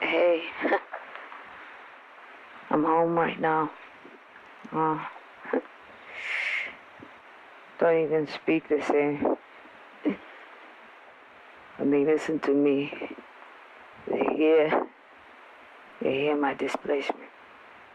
Hey, I'm home right now. Don't even speak the same. When they listen to me, they hear my displacement.